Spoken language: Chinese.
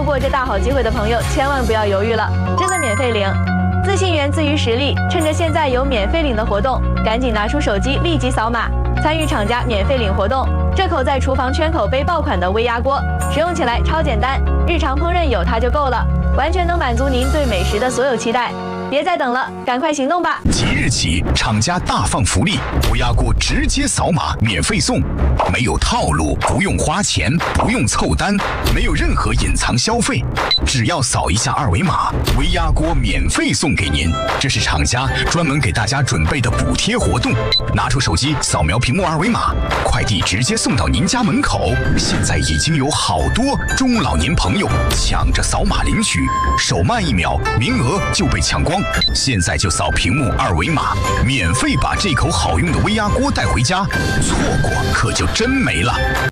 错过这大好机会的朋友，千万不要犹豫了，真的免费领。自信源自于实力，趁着现在有免费领的活动，赶紧拿出手机立即扫码，参与厂家免费领活动。这口在厨房圈口背爆款的微压锅，使用起来超简单，日常烹饪有它就够了，完全能满足您对美食的所有期待。别再等了，赶快行动吧！ 即日起，厂家大放福利，微压锅直接扫码免费送，没有套路，不用花钱，不用凑单，没有任何隐藏消费，只要扫一下二维码，微压锅免费送给您。这是厂家专门给大家准备的补贴活动，拿出手机扫描屏幕二维码，快递直接送到您家门口。现在已经有好多中老年朋友抢着扫码领取，手慢1秒，名额就被抢光。现在就扫屏幕二维码，免费把这口好用的微压锅带回家，错过可就真没了。